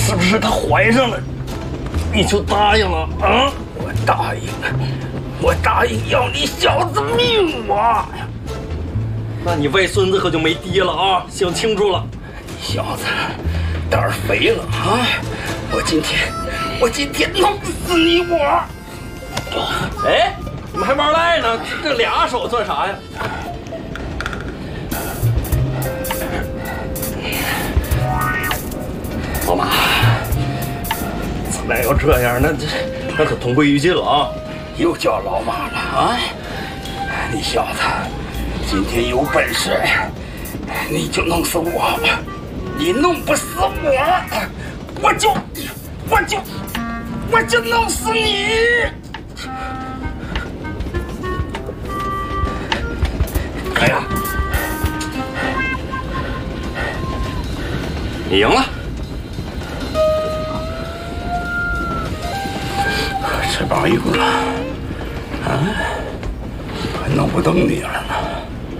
是不是他怀上了，你就答应了啊？我答应要你小子命我。那你外孙子可就没爹了啊！想清楚了，小子，胆儿肥了啊！我今天弄死你我！哎，你们还玩赖呢？这俩手算啥呀？老马，咱俩要这样，那可同归于尽了啊！又叫老马了啊！你小子，今天有本事，你就弄死我吧！你弄不死我就弄死你！哎呀，你赢了。这帮赢了，啊，还弄不动你了呢。